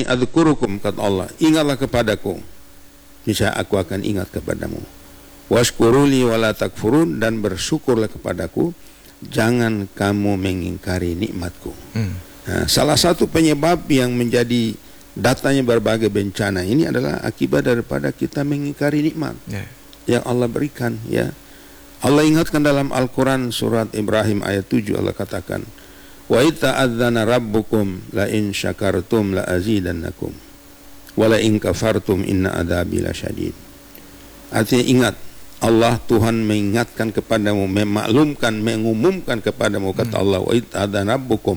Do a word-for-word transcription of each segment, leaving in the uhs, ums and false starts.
Fadhkuruni adzkurukum, kata Allah, ingatlah kepadaku, niscaya aku akan ingat kepadamu. Washkuruli wala takfurun, dan bersyukurlah kepadaku, jangan kamu mengingkari nikmatku. Hmm. Nah, salah satu penyebab yang menjadi datanya berbagai bencana ini adalah akibat daripada kita mengingkari nikmat yeah. yang Allah berikan. Ya, Allah ingatkan dalam Al-Quran surat Ibrahim ayat tujuh, Allah katakan, wa ita'adzana rabbukum la in syakartum la azidannakum wa la in kafartum inna adzabi lasyadid. Artinya ingat, Allah Tuhan mengingatkan kepadamu, memaklumkan, mengumumkan kepadamu, kata Allah, wa ita'adzana rabbukum.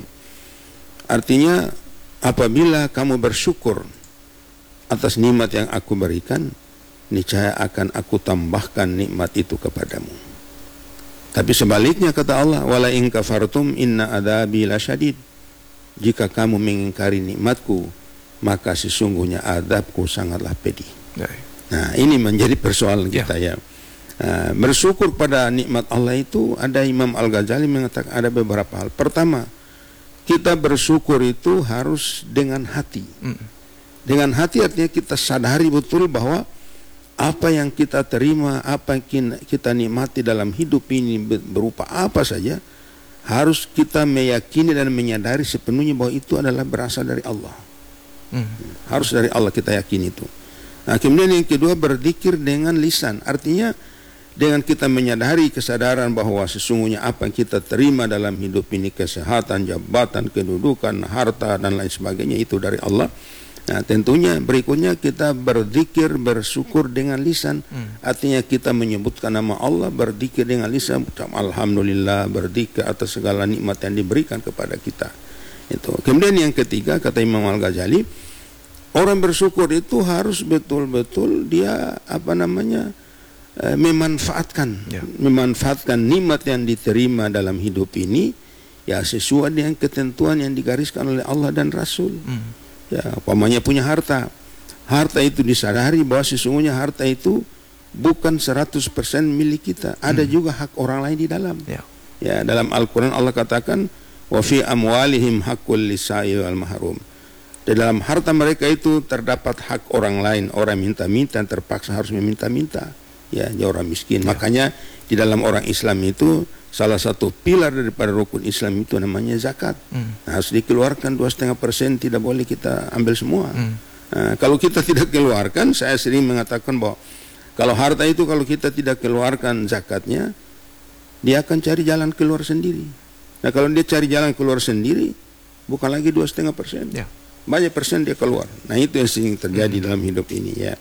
Artinya apabila kamu bersyukur atas nikmat yang aku berikan, niscaya akan aku tambahkan nikmat itu kepadamu. Tapi sebaliknya, kata Allah, wala in kafartum inna adzabi lasyadid. Jika kamu mengingkari nikmatku, maka sesungguhnya azabku sangatlah pedih. Nah, ini menjadi persoalan kita ya. Nah, bersyukur pada nikmat Allah itu, ada Imam Al-Ghazali mengatakan ada beberapa hal. Pertama, kita bersyukur itu harus dengan hati. Dengan hati artinya kita sadari betul bahwa apa yang kita terima, apa yang kita nikmati dalam hidup ini berupa apa saja, harus kita meyakini dan menyadari sepenuhnya bahwa itu adalah berasal dari Allah. Hmm. Harus dari Allah kita yakini itu. Nah, kemudian yang kedua, berzikir dengan lisan. Artinya dengan kita menyadari kesadaran bahwa sesungguhnya apa yang kita terima dalam hidup ini, kesehatan, jabatan, kedudukan, harta, dan lain sebagainya, itu dari Allah. Nah, tentunya berikutnya kita berzikir, bersyukur dengan lisan. Hmm. Artinya kita menyebutkan nama Allah, berzikir dengan lisan, alhamdulillah, berzikir atas segala nikmat yang diberikan kepada kita. Itu. Kemudian yang ketiga, kata Imam Al-Ghazali, orang bersyukur itu harus betul-betul dia apa namanya eh, memanfaatkan, ya. memanfaatkan nikmat yang diterima dalam hidup ini, ya sesuai dengan ketentuan yang digariskan oleh Allah dan Rasul. Hmm. Ya, umpamanya punya harta, harta itu disadari bahwa sesungguhnya harta itu bukan seratus persen milik kita, ada hmm. juga hak orang lain di dalam. Ya, ya dalam Al-Quran Allah katakan, wa fi amwalihim haqqul lisa'il wal mahrum. Di dalam harta mereka itu terdapat hak orang lain, orang minta-minta terpaksa harus meminta-minta. Ya, dia orang miskin. Ya. Makanya di dalam orang Islam itu salah satu pilar daripada rukun Islam itu namanya zakat. Hmm. Nah, harus dikeluarkan dua setengah persen, tidak boleh kita ambil semua. Hmm. Nah, kalau kita tidak keluarkan, saya sering mengatakan bahwa kalau harta itu kalau kita tidak keluarkan zakatnya, dia akan cari jalan keluar sendiri. Nah, kalau dia cari jalan keluar sendiri, bukan lagi dua setengah persen, banyak persen dia keluar. Nah, itu yang sering terjadi hmm. dalam hidup ini ya.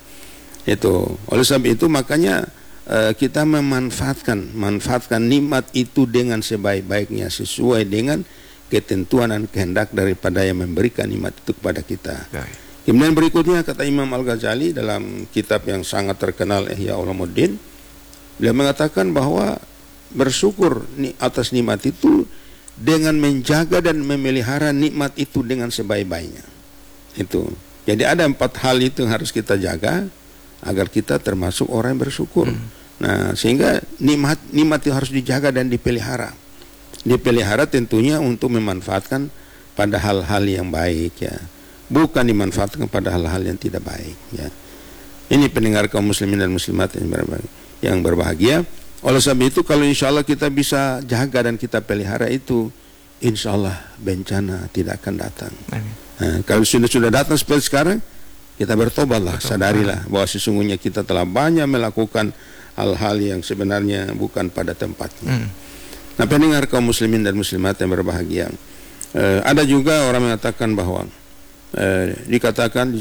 Itu oleh sebab itu makanya kita memanfaatkan manfaatkan nikmat itu dengan sebaik-baiknya sesuai dengan ketentuan dan kehendak daripada yang memberikan nikmat itu kepada kita. Baik. Kemudian berikutnya kata Imam Al-Ghazali dalam kitab yang sangat terkenal Ihya Ulumuddin, beliau mengatakan bahwa bersyukur atas nikmat itu dengan menjaga dan memelihara nikmat itu dengan sebaik-baiknya. Itu. Jadi ada empat hal itu yang harus kita jaga agar kita termasuk orang yang bersyukur. Hmm. Nah, sehingga nikmat nikmat itu harus dijaga dan dipelihara. Dipelihara tentunya untuk memanfaatkan pada hal-hal yang baik ya. Bukan dimanfaatkan pada hal-hal yang tidak baik ya. Ini pendengar kaum muslimin dan muslimat yang berbahagia. Yang berbahagia. Oleh sebab itu kalau insya Allah kita bisa jaga dan kita pelihara itu, insya Allah bencana tidak akan datang. Nah, kalau sudah sudah datang seperti sekarang, kita bertobatlah, sadarilah bahwa sesungguhnya kita telah banyak melakukan hal-hal yang sebenarnya bukan pada tempatnya. Hmm. Nah, pendengar kaum muslimin dan muslimat yang berbahagia, eh, ada juga orang mengatakan bahwa eh, dikatakan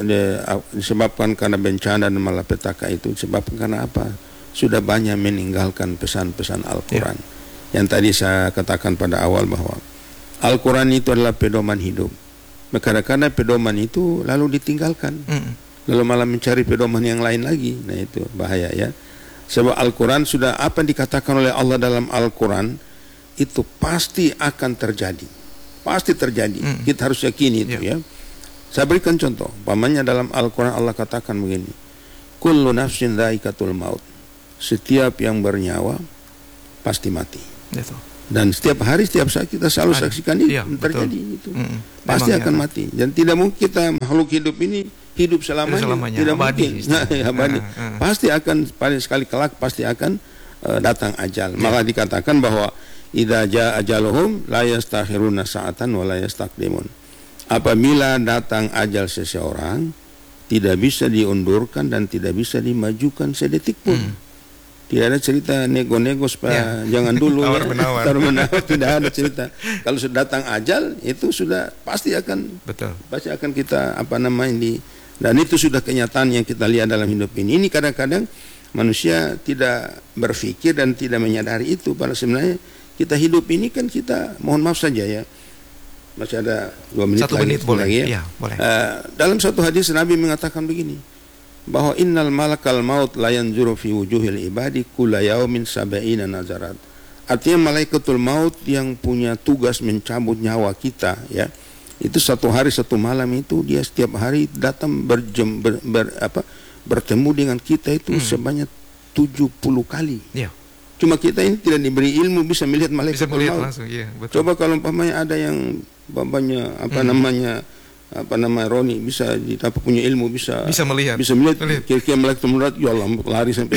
disebabkan karena bencana dan malapetaka itu disebabkan karena apa? Sudah banyak meninggalkan pesan-pesan Al-Quran. Ya. Yang tadi saya katakan pada awal bahwa Al-Quran itu adalah pedoman hidup. Kadang-kadang pedoman itu lalu ditinggalkan, mm. lalu malah mencari pedoman yang lain lagi. Nah, itu bahaya ya. Sebab Al-Quran sudah apa yang dikatakan oleh Allah dalam Al-Quran itu pasti akan terjadi, pasti terjadi. Mm. Kita harus yakini itu yeah. ya. Saya berikan contoh. Pamannya dalam Al-Quran Allah katakan begini, kullu nafsin dha'iqatul maut. Setiap yang bernyawa pasti mati. Itu. Dan setiap hari, setiap saat kita selalu Ada. saksikan itu Iya, terjadi betul. itu. Mm-mm. Pasti Memang akan ya. mati. Dan tidak mungkin kita makhluk hidup ini hidup selamanya. selamanya, Tidak abadi, mungkin. Nah, abadi. Uh, uh. Pasti akan paling sekali kelak pasti akan uh, datang ajal. Malah dikatakan bahwa idza jaa ajaluhum la yastakhiruna sa'atan wa la yastaqdimun. Apabila datang ajal seseorang, tidak bisa diundurkan dan tidak bisa dimajukan sedetik pun. Hmm. Tidak ada cerita nego-nego supaya ya. jangan dulu tawar ya. menawar. Tawar menawar, tidak ada cerita. Kalau sudah datang ajal itu sudah pasti akan Betul. pasti akan kita apa namanya di dan itu sudah kenyataan yang kita lihat dalam hidup ini. Ini kadang-kadang manusia tidak berpikir dan tidak menyadari itu. Padahal sebenarnya kita hidup ini kan kita mohon maaf saja ya. Masih ada dua menit Satu lagi. menit boleh. Lagi ya. Ya, boleh. Uh, dalam satu hadis Nabi mengatakan begini, bahwa innal malakal maut la yanzuru fi wujuhil ibadi kulla yaumin sab'ina nazarat. Artinya malaikatul maut yang punya tugas mencabut nyawa kita ya. Itu satu hari satu malam itu dia setiap hari datang berjem, ber, ber, apa, bertemu dengan kita itu hmm. sebanyak tujuh puluh kali. Ya. Cuma kita ini tidak diberi ilmu bisa melihat malaikatul Bisa melihat maut. langsung, iya, betul. Coba kalau umpamanya ada yang bapaknya apa hmm. namanya apa nama Roni bisa dapat punya ilmu bisa bisa melihat bisa melihat kira-kira malaikat murat ya Allah lari sampai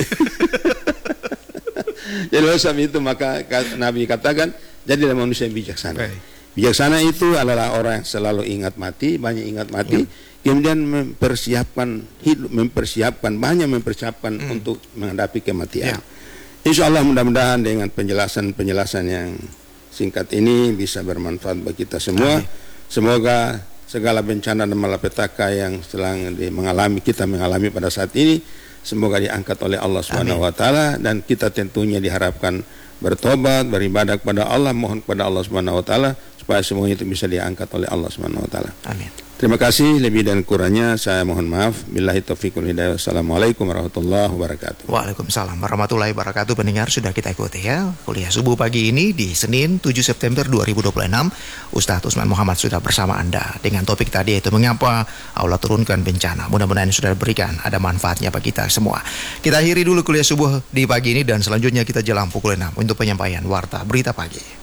jadi oleh sebab itu maka Nabi katakan jadilah manusia yang bijaksana. Baik. Bijaksana itu adalah orang yang selalu ingat mati, banyak ingat mati, ya. Kemudian mempersiapkan hidup, mempersiapkan banyak mempersiapkan hmm. untuk menghadapi kematian. Ya. Insya Allah mudah-mudahan dengan penjelasan-penjelasan yang singkat ini bisa bermanfaat bagi kita semua. Amin. Semoga segala bencana dan malapetaka yang sedang mengalami kita mengalami pada saat ini semoga diangkat oleh Allah Subhanahu wa taala dan kita tentunya diharapkan bertobat, beribadah kepada Allah, mohon kepada Allah Subhanahu wa taala supaya semuanya itu bisa diangkat oleh Allah Subhanahu wa taala. Amin. Terima kasih, lebih dan kurangnya saya mohon maaf. Billahi taufiq wal hidayah. Assalamualaikum warahmatullahi wabarakatuh. Waalaikumsalam warahmatullahi wabarakatuh. Pendengar sudah kita ikuti ya kuliah subuh pagi ini di Senin tujuh September dua ribu dua puluh enam. Ustaz Usman Muhammad sudah bersama Anda dengan topik tadi yaitu mengapa Allah turunkan bencana. Mudah-mudahan sudah diberikan ada manfaatnya bagi kita semua. Kita akhiri dulu kuliah subuh di pagi ini dan selanjutnya kita jelang pukul enam untuk penyampaian warta berita pagi.